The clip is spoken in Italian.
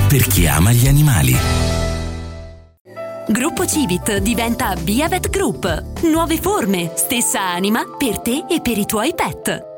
per chi ama gli animali. Gruppo Civit diventa Biavet Group. Nuove forme, stessa anima per te e per i tuoi pet.